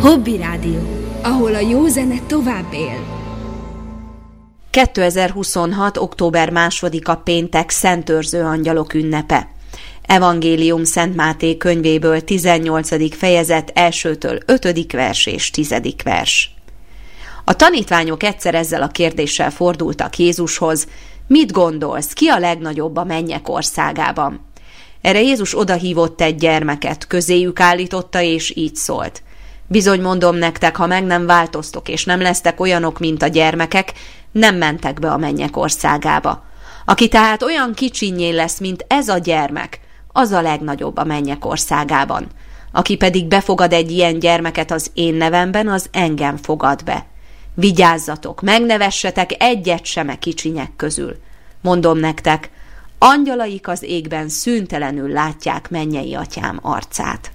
Hobby Rádió, ahol a jó zene tovább él. 2026. október 2-a péntek Szentőrző angyalok ünnepe. Evangélium Szent Máté könyvéből 18. fejezet 1-től 5. vers és 10. vers. A tanítványok egyszer ezzel a kérdéssel fordultak Jézushoz: mit gondolsz, ki a legnagyobb a mennyek országában? Erre Jézus odahívott egy gyermeket, közéjük állította, és így szólt: bizony mondom nektek, ha meg nem változtok, és nem lesztek olyanok, mint a gyermekek, nem mentek be a mennyek országába. Aki tehát olyan kicsinnyé lesz, mint ez a gyermek, az a legnagyobb a mennyek országában. Aki pedig befogad egy ilyen gyermeket az én nevemben, az engem fogad be. Vigyázzatok, megnevessetek egyet sem a kicsinyek közül. Mondom nektek, angyalaik az égben szüntelenül látják mennyei atyám arcát.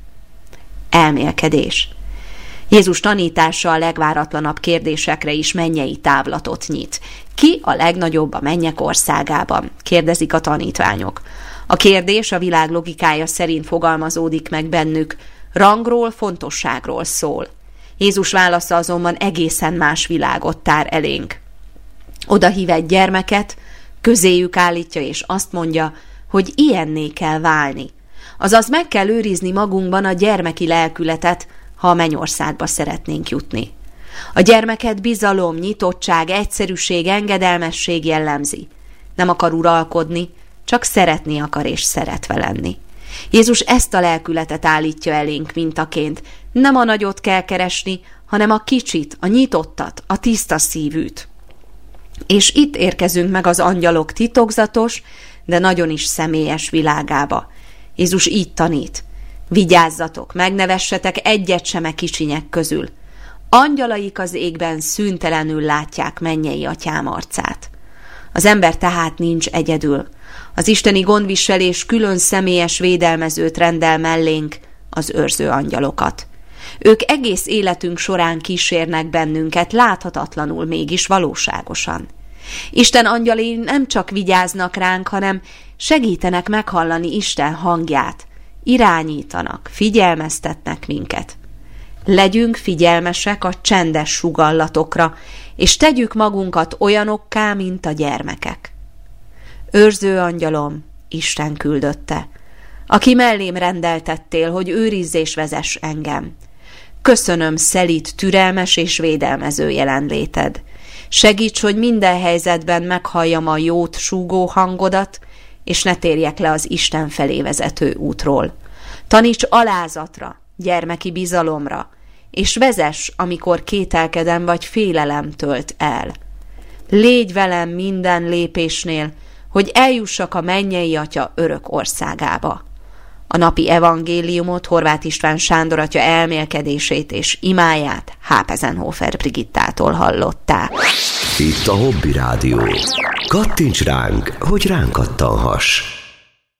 Elmélkedés. Jézus tanítása a legváratlanabb kérdésekre is mennyei távlatot nyit. Ki a legnagyobb a mennyek országában? Kérdezik a tanítványok. A kérdés a világ logikája szerint fogalmazódik meg bennük, rangról, fontosságról szól. Jézus válasza azonban egészen más világot tár elénk. Oda hív egy gyermeket, közéjük állítja, és azt mondja, hogy ilyenné kell válni. Azaz meg kell őrizni magunkban a gyermeki lelkületet, ha a mennyországba szeretnénk jutni. A gyermeket bizalom, nyitottság, egyszerűség, engedelmesség jellemzi. Nem akar uralkodni, csak szeretni akar és szeretve lenni. Jézus ezt a lelkületet állítja elénk mintaként. Nem a nagyot kell keresni, hanem a kicsit, a nyitottat, a tiszta szívűt. És itt érkezünk meg az angyalok titokzatos, de nagyon is személyes világába. Jézus így tanít: vigyázzatok, megnevessetek egyet sem a kicsinyek közül. Angyalaik az égben szüntelenül látják mennyei atyám arcát. Az ember tehát nincs egyedül. Az isteni gondviselés külön személyes védelmezőt rendel mellénk, az őrző angyalokat. Ők egész életünk során kísérnek bennünket, láthatatlanul, mégis valóságosan. Isten angyalai nem csak vigyáznak ránk, hanem segítenek meghallani Isten hangját, irányítanak, figyelmeztetnek minket. Legyünk figyelmesek a csendes sugallatokra, és tegyük magunkat olyanokká, mint a gyermekek. Őrző angyalom, Isten küldötte, aki mellém rendeltettél, hogy őrizz és vezess engem. Köszönöm szelíd, türelmes és védelmező jelenléted. Segíts, hogy minden helyzetben meghalljam a jót súgó hangodat, és ne térjek le az Isten felé vezető útról. Taníts alázatra, gyermeki bizalomra, és vezess, amikor kételkedem vagy félelem tölt el. Légy velem minden lépésnél, hogy eljussak a mennyei atya örök országába. A napi evangéliumot Horváth István Sándor atya elmélkedését és imáját Hápezenhofer Brigittától hallották. Itt a Hobby Rádió. Kattints ránk, hogy ránk kattanhass.